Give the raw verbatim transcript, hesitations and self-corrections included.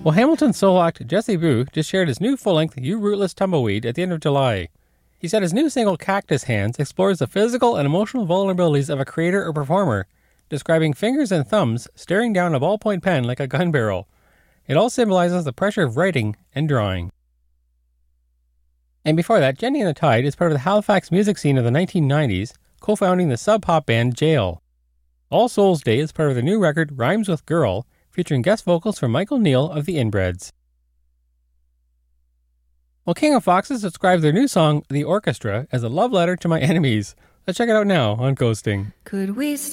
Well, Hamilton solo act Jesse Boo just shared his new full-length You Rootless Tumbleweed at the end of July. He said his new single Cactus Hands explores the physical and emotional vulnerabilities of a creator or performer, describing fingers and thumbs staring down a ballpoint pen like a gun barrel. It all symbolizes the pressure of writing and drawing. And before that, Jenny and the Tide is part of the Halifax music scene of the nineteen nineties, co-founding the sub-pop band Jail. All Souls Day is part of the new record Rhymes with Girl, featuring guest vocals from Michael Neal of the Inbreds. Well, King of Foxes describes their new song, The Orchestra, as a love letter to my enemies. Let's check it out now on Ghosting. Could we start